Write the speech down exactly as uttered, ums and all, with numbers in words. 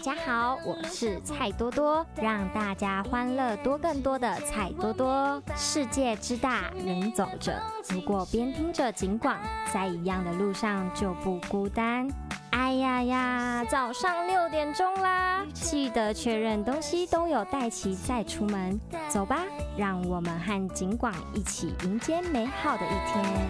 家好，我是蔡多多，让大家欢乐多更多的蔡多多。世界之大，人走着，如果边听着警广，在一样的路上就不孤单。哎呀呀，早上六点钟啦，记得确认东西都有带齐再出门。走吧，让我们和警广一起迎接美好的一天。